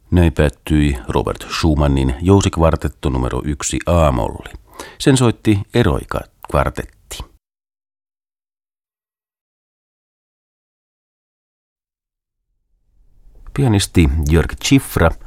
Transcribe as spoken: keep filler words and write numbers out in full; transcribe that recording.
Näin päättyi Robert Schumannin jousikvartetto numero yksi A-molli. Sen soitti Eroika-kvartetti. Pianisti Jörg Cifra